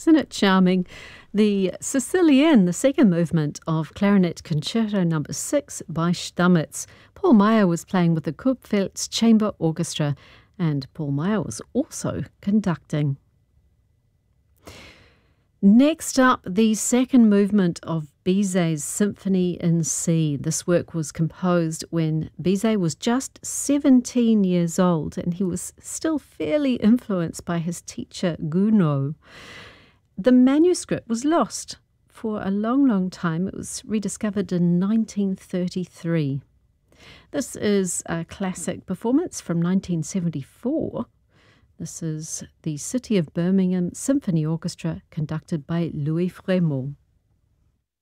Isn't it charming? The Sicilienne, the second movement of Clarinet Concerto No. 6 by Stamitz. Paul Meyer was playing with the Kurpfalz Chamber Orchestra, and Paul Meyer was also conducting. Next up, the second movement of Bizet's Symphony in C. This work was composed when Bizet was just 17 years old, and he was still fairly influenced by his teacher Gounod. The manuscript was lost for a long, long time. It was rediscovered in 1933. This is a classic performance from 1974. This is the City of Birmingham Symphony Orchestra, conducted by Louis Frémaux.